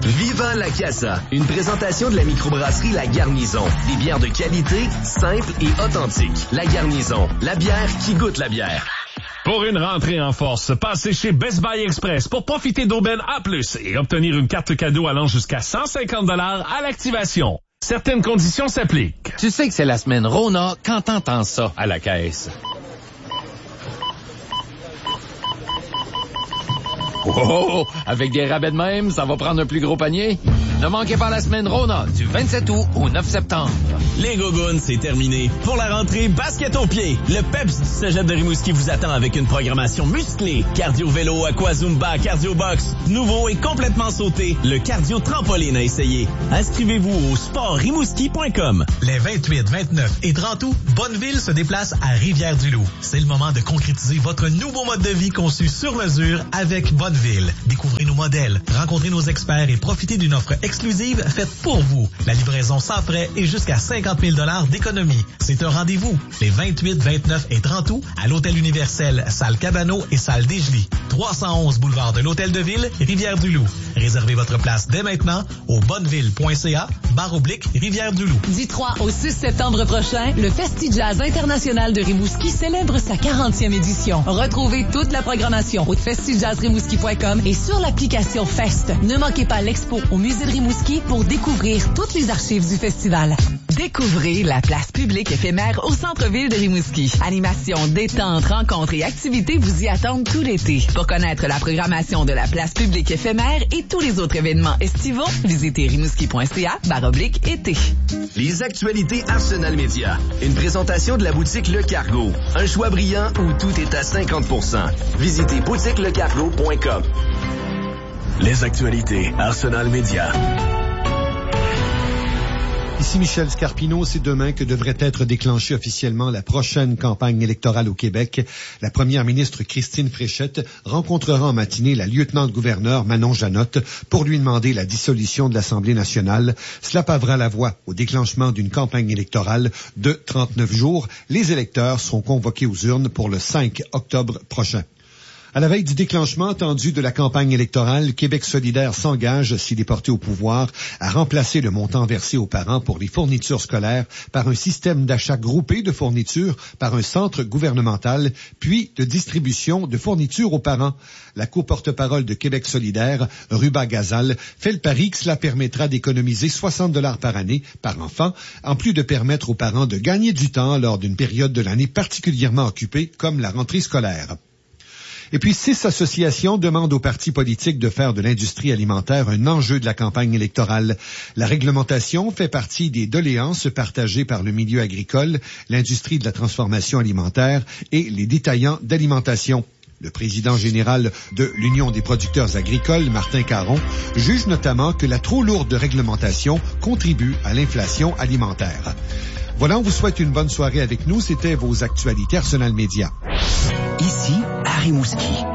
Viva la Casa, une présentation de la microbrasserie La Garnison. Des bières de qualité, simples et authentiques. La Garnison, la bière qui goûte la bière. Pour une rentrée en force, passez chez Best Buy Express pour profiter d'aubaines A+, et obtenir une carte cadeau allant jusqu'à 150 $ à l'activation. Certaines conditions s'appliquent. Tu sais que c'est la semaine Rona quand t'entends ça à la caisse. Oh, avec des rabais de même, ça va prendre un plus gros panier. Ne manquez pas la semaine Rona du 27 août au 9 septembre. Les Gogoons, c'est terminé. Pour la rentrée, basket au pied. Le PEPS du Cégep de Rimouski vous attend avec une programmation musclée. Cardio-vélo, aquazumba, cardio-box. Nouveau et complètement sauté, le cardio-trampoline à essayer. Inscrivez-vous au sportrimouski.com. Les 28, 29 et 30 août, Bonneville se déplace à Rivière-du-Loup. C'est le moment de concrétiser votre nouveau mode de vie conçu sur mesure avec Bonneville. Découvrez nos modèles, rencontrez nos experts et profitez d'une offre exclusive faite pour vous. La livraison sans frais et jusqu'à 50 000 $ d'économie. C'est un rendez-vous les 28, 29 et 30 août à l'Hôtel Universel, salle Cabano et salle Desjely. 311 boulevard de l'Hôtel de Ville, Rivière-du-Loup. Réservez votre place dès maintenant au bonneville.ca/Rivière-du-Loup. Du 3 au 6 septembre prochain, le Festi-Jazz International de Rimouski célèbre sa 40e édition. Retrouvez toute la programmation au festijazzrimouski.com et sur l'application Fest. Ne manquez pas l'expo au Musée de Rimouski pour découvrir toutes les archives du festival. Découvrez la place publique éphémère au centre-ville de Rimouski. Animations, détentes, rencontres et activités vous y attendent tout l'été. Pour connaître la programmation de la place publique éphémère et tous les autres événements estivaux, visitez rimouski.ca/été. Les actualités Arsenal Média. Une présentation de la boutique Le Cargo. Un choix brillant où tout est à 50%. Visitez boutiquelecargo.com. Les actualités Arsenal Média. Ici Michel Scarpino, c'est demain que devrait être déclenchée officiellement la prochaine campagne électorale au Québec. La première ministre Christine Fréchette rencontrera en matinée la lieutenant-gouverneur Manon Janotte pour lui demander la dissolution de l'Assemblée nationale. Cela pavera la voie au déclenchement d'une campagne électorale de 39 jours. Les électeurs seront convoqués aux urnes pour le 5 octobre prochain. À la veille du déclenchement attendu de la campagne électorale, Québec solidaire s'engage, s'il est porté au pouvoir, à remplacer le montant versé aux parents pour les fournitures scolaires par un système d'achat groupé de fournitures par un centre gouvernemental, puis de distribution de fournitures aux parents. La co-porte-parole de Québec solidaire, Ruba Gazal, fait le pari que cela permettra d'économiser 60 $ par année par enfant, en plus de permettre aux parents de gagner du temps lors d'une période de l'année particulièrement occupée, comme la rentrée scolaire. Et puis, 6 associations demandent aux partis politiques de faire de l'industrie alimentaire un enjeu de la campagne électorale. La réglementation fait partie des doléances partagées par le milieu agricole, l'industrie de la transformation alimentaire et les détaillants d'alimentation. Le président général de l'Union des producteurs agricoles, Martin Caron, juge notamment que la trop lourde réglementation contribue à l'inflation alimentaire. Voilà, on vous souhaite une bonne soirée avec nous. C'était vos actualités Arsenal Média. Ici, à Rimouski.